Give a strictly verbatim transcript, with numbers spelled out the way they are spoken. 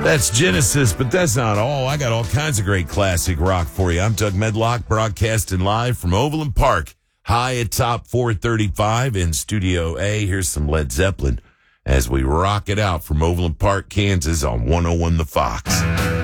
That's Genesis, but that's not all. I got all kinds of great classic rock for you. I'm Doug Medlock, broadcasting live from Overland Park, high atop four thirty-five in Studio A. Here's some Led Zeppelin as we rock it out from Overland Park, Kansas on one oh one The Fox.